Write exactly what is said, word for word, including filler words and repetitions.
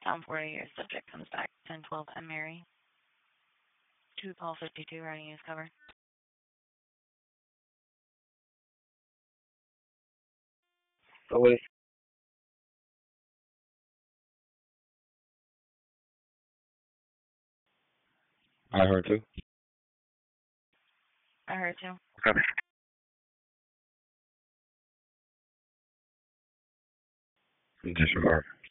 Down forty, your subject comes back. ten twelve M. Mary. two call fifty-two, writing is covered. Oh, wait. I heard too. I heard too. Okay. Disregard.